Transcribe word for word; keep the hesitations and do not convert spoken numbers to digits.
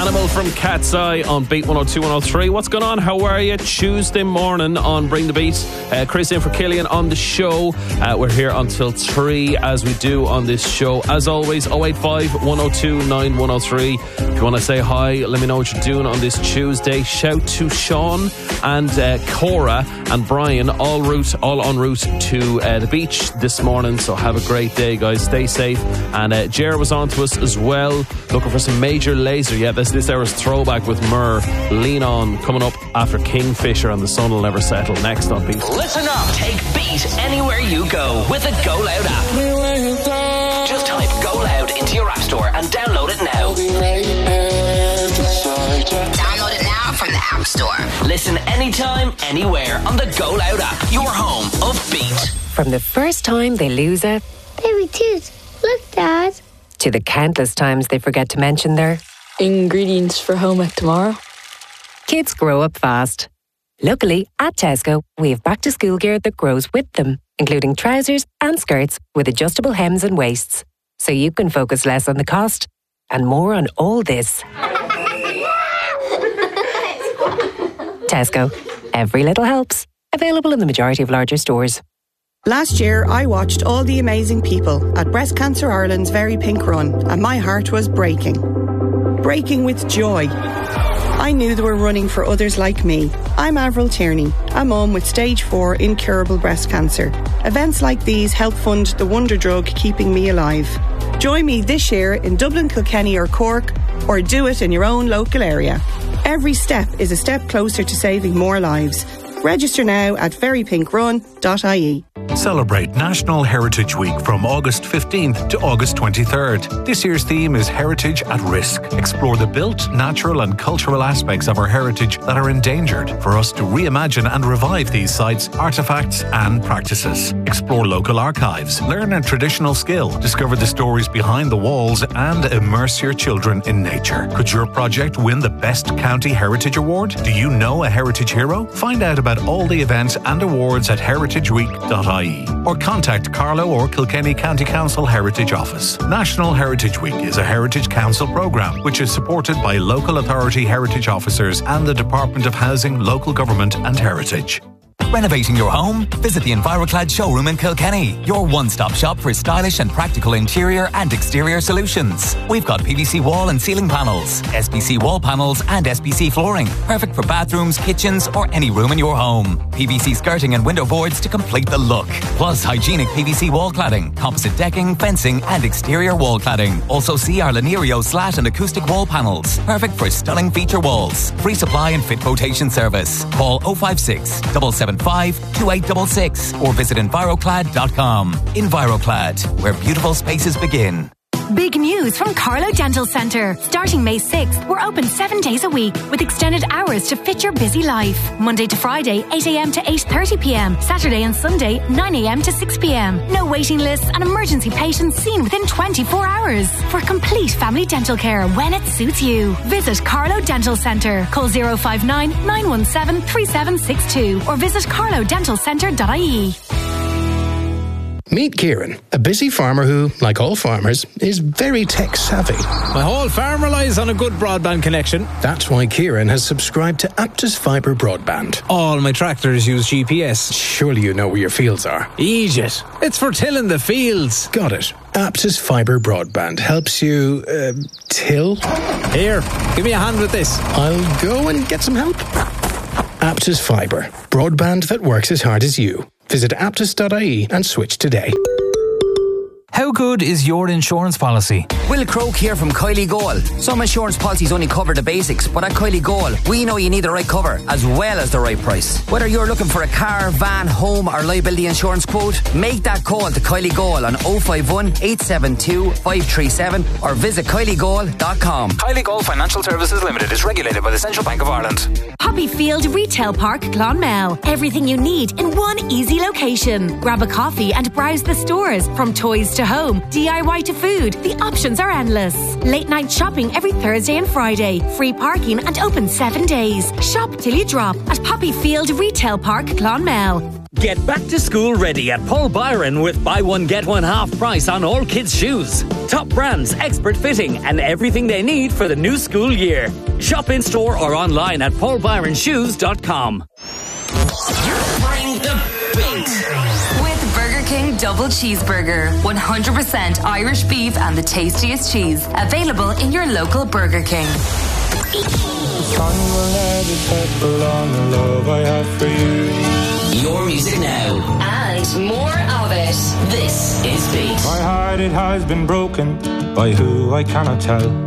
Animal from Cat's Eye on Beat one oh two, one oh three. What's going on? How are you? Tuesday morning on Bring the Beat. Uh, Chris in for Killian on the show. Uh, we're here until three as we do on this show. As always, oh eight five, one oh two, nine one oh three. If you want to say hi, let me know what you're doing on this Tuesday. Shout to Sean and uh, Cora and Brian, all route, all en route to uh, the beach this morning. So have a great day, guys. Stay safe. And uh, Jer was on to us as well, looking for some Major Lazer. Yeah, this this hour's throwback with Murr. Lean On coming up after Kingfisher and The Sun Will Never Settle next on Beat. Listen up, take Beat anywhere you go with the Go Loud app. Just type Go Loud into your app store and download it now. Download it now from the App Store. Listen anytime, anywhere on the Go Loud app. Your home of Beat. From the first time they lose a baby tooth. Look, Dad. To the countless times they forget to mention their ingredients for home ec tomorrow. Kids grow up fast. Luckily, at Tesco, we have back to school gear that grows with them, including trousers and skirts with adjustable hems and waists. So you can focus less on the cost and more on all this. Tesco. Every little helps. Available in the majority of larger stores. Last year, I watched all the amazing people at Breast Cancer Ireland's Very Pink Run, and my heart was breaking. Breaking with joy. I knew they were running for others like me. I'm Avril Tierney, a mum with stage four incurable breast cancer. Events like these help fund the wonder drug keeping me alive. Join me this year in Dublin, Kilkenny or Cork, or do it in your own local area. Every step is a step closer to saving more lives. Register now at very pink run dot I E. Celebrate National Heritage Week from August fifteenth to August twenty-third. This year's theme is Heritage at Risk. Explore the built, natural and cultural aspects of our heritage that are endangered for us to reimagine and revive these sites, artefacts and practices. Explore local archives, learn a traditional skill, discover the stories behind the walls and immerse your children in nature. Could your project win the Best County Heritage Award? Do you know a heritage hero? Find out about all the events and awards at heritage week dot I E or contact Carlow or Kilkenny County Council Heritage Office. National Heritage Week is a Heritage Council programme which is supported by local authority heritage officers and the Department of Housing, Local Government and Heritage. Renovating your home? Visit the Enviroclad showroom in Kilkenny, your one-stop shop for stylish and practical interior and exterior solutions. We've got P V C wall and ceiling panels, S P C wall panels and S P C flooring, perfect for bathrooms, kitchens or any room in your home. P V C skirting and window boards to complete the look. Plus hygienic P V C wall cladding, composite decking, fencing and exterior wall cladding. Also see our Lanerio slat and acoustic wall panels, perfect for stunning feature walls. Free supply and fit quotation service. Call oh five six, seven seven five, two eight six six or visit enviroclad dot com. Enviroclad, where beautiful spaces begin. Big news from Carlow Dental Centre. Starting May sixth, we're open seven days a week with extended hours to fit your busy life. Monday to Friday, eight a.m. to eight thirty p.m. Saturday and Sunday, nine a.m. to six p.m. No waiting lists and emergency patients seen within twenty-four hours. For complete family dental care when it suits you. Visit Carlow Dental Centre. Call oh five nine, nine one seven, three seven six two or visit carlow dental centre dot I E. Meet Kieran, a busy farmer who, like all farmers, is very tech-savvy. My whole farm relies on a good broadband connection. That's why Kieran has subscribed to Aptus Fibre Broadband. All my tractors use G P S. Surely you know where your fields are. Egypt. It's for tilling the fields. Got it. Aptus Fibre Broadband helps you, uh, till? Here, give me a hand with this. I'll go and get some help. Aptus Fibre. Broadband that works as hard as you. Visit aptus dot I E and switch today. How good is your insurance policy? Will Croak here from Kylie Goal. Some insurance policies only cover the basics, but at Kylie Goal, we know you need the right cover as well as the right price. Whether you're looking for a car, van, home or liability insurance quote, make that call to Kylie Goal on oh five one, eight seven two, five three seven or visit kylie goal dot com. Kylie Goal Financial Services Limited is regulated by the Central Bank of Ireland. Poppyfield Retail Park, Clonmel. Everything you need in one easy location. Grab a coffee and browse the stores from toys to home, D I Y to food. The options are endless. Late night shopping every Thursday and Friday. Free parking and open seven days. Shop till you drop at Poppyfield Retail Park, Clonmel. Get back to school ready at Paul Byron with buy one get one half price on all kids' shoes. Top brands, expert fitting and everything they need for the new school year. Shop in store or online at paul byron shoes dot com. Bring the beat. With Burger King Double Cheeseburger. one hundred percent Irish beef and the tastiest cheese. Available in your local Burger King. Your music now. And more of it. This is Beat. My heart, it has been broken by who I cannot tell.